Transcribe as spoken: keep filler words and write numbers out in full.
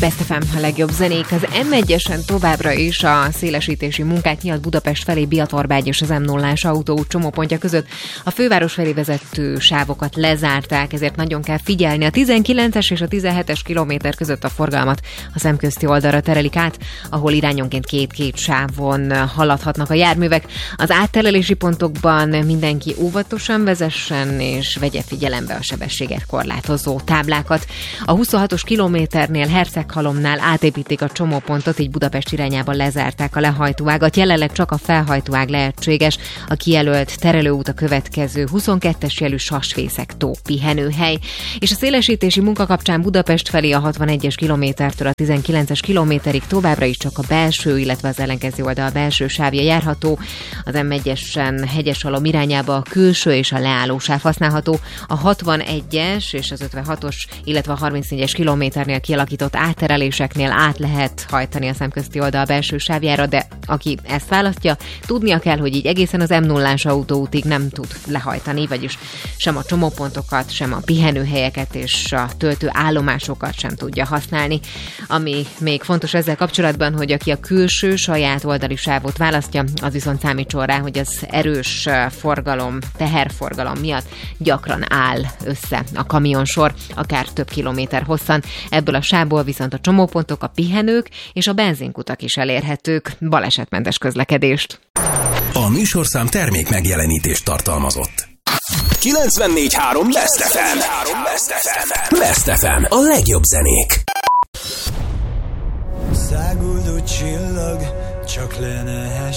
Best ef em, a legjobb zenék. Az em egyesen továbbra is a szélesítési munkát nyílt Budapest felé Biatorbágy és az em nullás autóút csomópontja között. A főváros felé vezető sávokat lezárták, ezért nagyon kell figyelni. A tizenkilences és a tizenhetes kilométer között a forgalmat a szemközti oldalra terelik át, ahol irányonként két-két sávon haladhatnak a járművek. Az átterelési pontokban mindenki óvatosan vezessen és vegye figyelembe a sebességet korlátozó táblákat. A huszonhatos kilométernél Herceghalomnál átépítik a csomópontot, így Budapest irányába lezárták a lehajtóágat. Jelenleg csak a felhajtóág lehetséges. A kijelölt terelőút a következő huszonkettes jelű Sasfészek-tó pihenőhely. És a szélesítési munka kapcsán Budapest felé a hatvanegyes kilométertől a tizenkilences kilométerig továbbra is csak a belső, illetve az ellenkező oldal belső sávja járható. Az em egyesen Hegyeshalom irányába a külső és a leálló sáv használható. A hatvanegyes és az ötvenhatos, illetve a harmincnégyes kilométernél kialakított áttereléseknél át lehet hajtani a szemközti oldal belső sávjára, de aki ezt választja, tudnia kell, hogy így egészen az em nullás autóútig nem tud lehajtani, vagyis sem a csomópontokat, sem a pihenőhelyeket és a töltőállomásokat sem tudja használni. Ami még fontos ezzel kapcsolatban, hogy aki a külső saját oldali sávot választja, az viszont számítson rá, hogy az erős forgalom, teherforgalom miatt gyakran áll össze a kamionsor, akár több kilométer hosszan. Ebből a sávból viszont a csomópontok, a pihenők és a benzinkutak is elérhetők. Balesetmentes közlekedést. A műsorszám termék megjelenítést tartalmazott. kilencvennégy három Best ef em. Best ef em. A legjobb zenék. Száguldó csillag, csak le ne